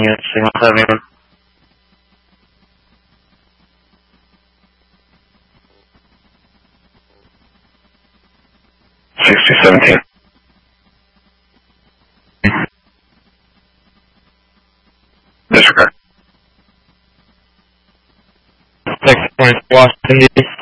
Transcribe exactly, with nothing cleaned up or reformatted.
unit, signal seventy-one. sixty seventeen. Disregard. six twenty, Washington, D C